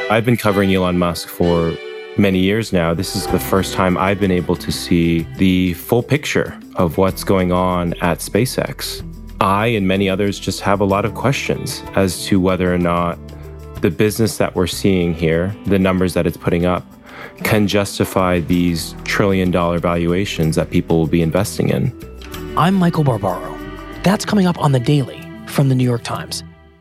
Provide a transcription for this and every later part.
I've been covering Elon Musk for many years now. This is the first time I've been able to see the full picture of what's going on at SpaceX. I and many others just have a lot of questions as to whether or not the business that we're seeing here, the numbers that it's putting up, can justify these trillion-dollar valuations that people will be investing in. I'm Michael Barbaro. That's coming up on The Daily from The New York Times.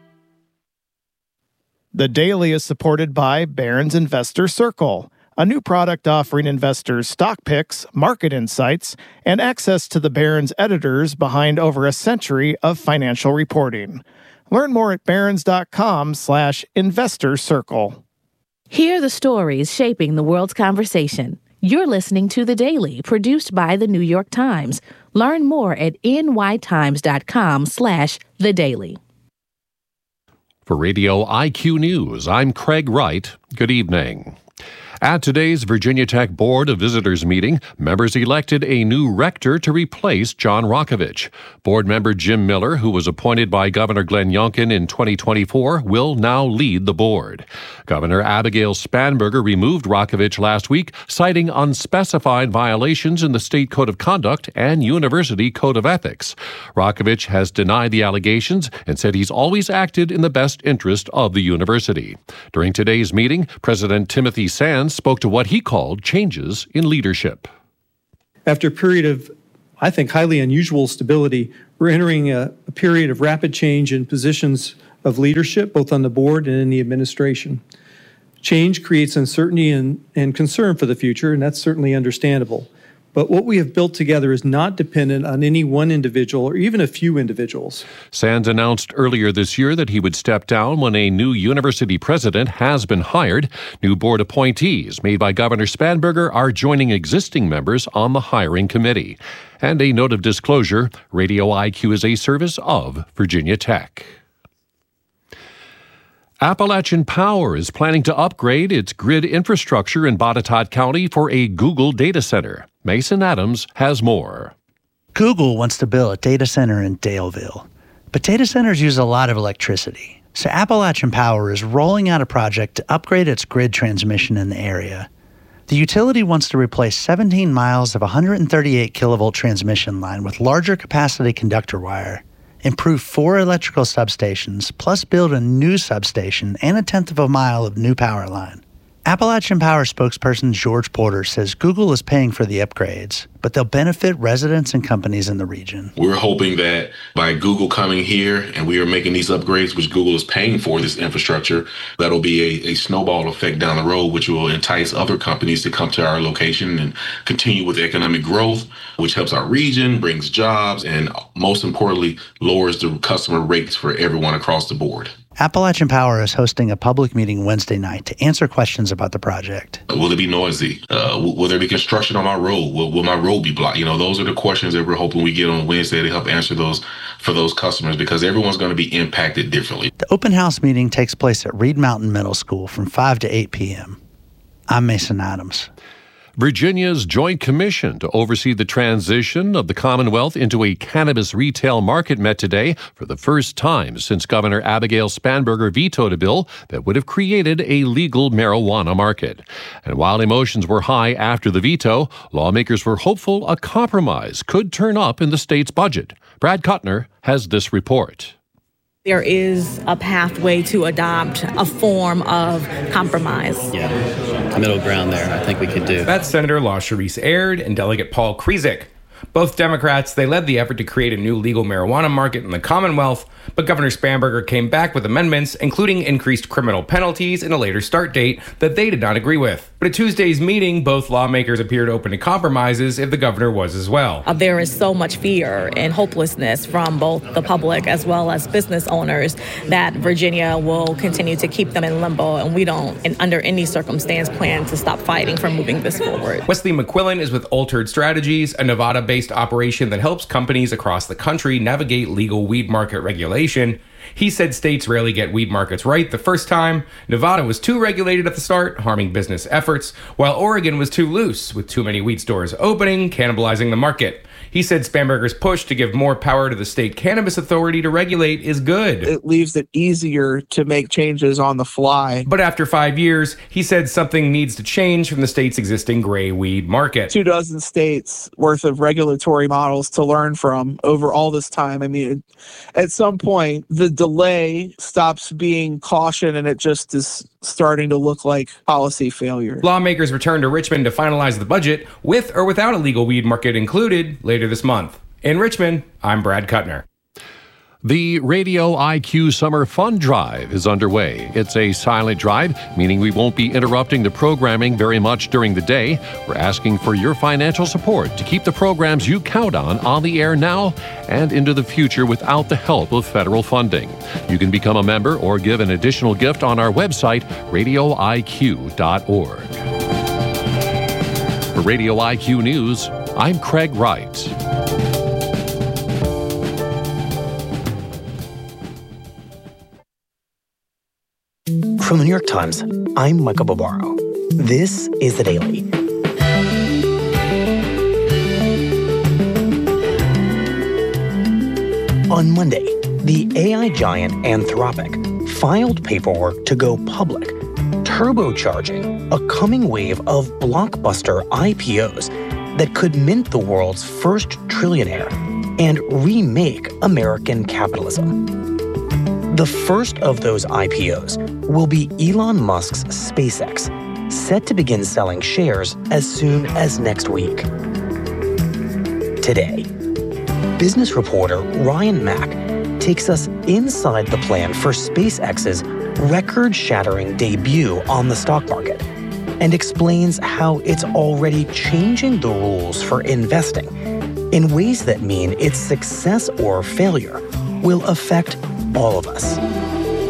The Daily is supported by Barron's Investor Circle, a new product offering investors stock picks, market insights, and access to the Barron's editors behind over a century of financial reporting. Learn more at barrons.com/investor circle. Hear the stories shaping the world's conversation. You're listening to The Daily, produced by The New York Times. Learn more at nytimes.com/The Daily. For Radio IQ News, I'm Craig Wright. Good evening. At today's Virginia Tech Board of Visitors meeting, members elected a new rector to replace John Rokovich. Board member Jim Miller, who was appointed by Governor Glenn Youngkin in 2024, will now lead the board. Governor Abigail Spanberger removed Rokovich last week, citing unspecified violations in the State Code of Conduct and University Code of Ethics. Rokovich has denied the allegations and said he's always acted in the best interest of the university. During today's meeting, President Timothy Sands spoke to what he called changes in leadership. After a period of, I think, highly unusual stability, we're entering a period of rapid change in positions of leadership, both on the board and in the administration. Change creates uncertainty and concern for the future, and that's certainly understandable. But what we have built together is not dependent on any one individual or even a few individuals. Sands announced earlier this year that he would step down when a new university president has been hired. New board appointees made by Governor Spanberger are joining existing members on the hiring committee. And a note of disclosure, Radio IQ is a service of Virginia Tech. Appalachian Power is planning to upgrade its grid infrastructure in Botetourt County for a Google data center. Mason Adams has more. Google wants to build a data center in Daleville, but data centers use a lot of electricity. So Appalachian Power is rolling out a project to upgrade its grid transmission in the area. The utility wants to replace 17 miles of 138 kilovolt transmission line with larger capacity conductor wire, improve 4 electrical substations, plus build a new substation and 1/10 of a mile of new power line. Appalachian Power spokesperson George Porter says Google is paying for the upgrades, but they'll benefit residents and companies in the region. We're hoping that by Google coming here and we are making these upgrades, which Google is paying for this infrastructure, that'll be a snowball effect down the road, which will entice other companies to come to our location and continue with economic growth, which helps our region, brings jobs, and most importantly, lowers the customer rates for everyone across the board. Appalachian Power is hosting a public meeting Wednesday night to answer questions about the project. Will it be noisy? Will there be construction on my road? Will my road be blocked? Those are the questions that we're hoping we get on Wednesday to help answer those for those customers, because everyone's going to be impacted differently. The open house meeting takes place at Reed Mountain Middle School from 5 to 8 p.m. I'm Mason Adams. Virginia's Joint Commission to oversee the transition of the Commonwealth into a cannabis retail market met today for the first time since Governor Abigail Spanberger vetoed a bill that would have created a legal marijuana market. And while emotions were high after the veto, lawmakers were hopeful a compromise could turn up in the state's budget. Brad Kuttner has this report. There is a pathway to adopt a form of compromise. Yeah, middle ground there, I think we could do. That's Senator LaCherice Aird and Delegate Paul Krizik. Both Democrats, they led the effort to create a new legal marijuana market in the Commonwealth, but Governor Spanberger came back with amendments, including increased criminal penalties and a later start date that they did not agree with. But at Tuesday's meeting, both lawmakers appeared open to compromises if the governor was as well. There is so much fear and hopelessness from both the public as well as business owners that Virginia will continue to keep them in limbo, and we don't, under any circumstance, plan to stop fighting for moving this forward. Wesley McQuillan is with Altered Strategies, a Nevada-based operation that helps companies across the country navigate legal weed market regulation. He said states rarely get weed markets right the first time. Nevada was too regulated at the start, harming business efforts, while Oregon was too loose, with too many weed stores opening, cannibalizing the market. He said Spanberger's push to give more power to the state cannabis authority to regulate is good. It leaves it easier to make changes on the fly. But after 5 years, he said something needs to change from the state's existing gray weed market. 24 states worth of regulatory models to learn from over all this time. I mean, at some point, the delay stops being caution and it just is starting to look like policy failure. Lawmakers return to Richmond to finalize the budget, with or without a legal weed market included, later this month. In Richmond, I'm Brad Kuttner. The Radio IQ Summer Fund Drive is underway. It's a silent drive, meaning we won't be interrupting the programming very much during the day. We're asking for your financial support to keep the programs you count on the air now and into the future without the help of federal funding. You can become a member or give an additional gift on our website, radioiq.org. For Radio IQ News, I'm Craig Wright. From the New York Times, I'm Michael Barbaro. This is The Daily. On Monday, the AI giant Anthropic filed paperwork to go public, turbocharging a coming wave of blockbuster IPOs that could mint the world's first trillionaire and remake American capitalism. The first of those IPOs will be Elon Musk's SpaceX, set to begin selling shares as soon as next week. Today, business reporter Ryan Mack takes us inside the plan for SpaceX's record-shattering debut on the stock market and explains how it's already changing the rules for investing in ways that mean its success or failure will affect all of us.